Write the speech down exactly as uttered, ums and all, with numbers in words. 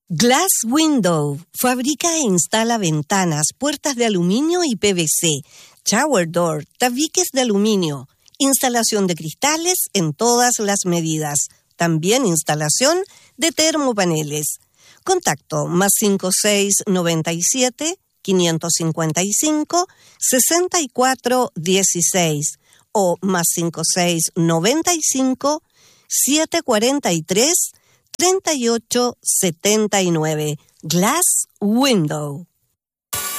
Glass Window fabrica e instala ventanas, puertas de aluminio y P V C, shower door, tabiques de aluminio, instalación de cristales en todas las medidas, también instalación de termopaneles. Contacto más cinco seis nueve siete, cinco cinco cinco, seis cuatro uno seis o más cinco seis nueve cinco, siete cuatro tres, treinta y ocho setenta y nueve. Glass Window.